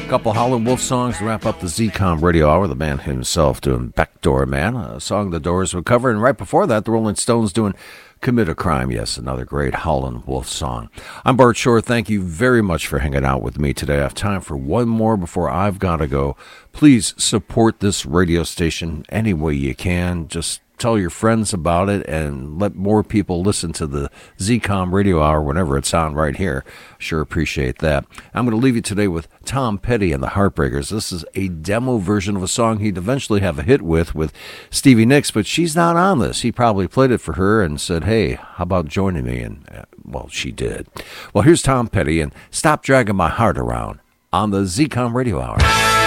Couple Howlin' Wolf songs to wrap up the Z-Com Radio Hour. The man himself doing Backdoor Man, a song the Doors would cover. And right before that, the Rolling Stones doing Commit a Crime. Yes, another great Howlin' Wolf song. I'm Bart Shore. Thank you very much for hanging out with me today. I have time for one more before I've got to go. Please support this radio station any way you can. Just tell your friends about it and let more people listen to the Z-Com Radio Hour whenever it's on right here. Sure appreciate that. I'm going to leave you today with Tom Petty and the Heartbreakers. This is a demo version of a song he'd eventually have a hit with Stevie Nicks, but she's not on this. He probably played it for her and said, hey, how about joining me? And, well, she did. Well, here's Tom Petty and Stop Dragging My Heart Around on the Z-Com Radio Hour.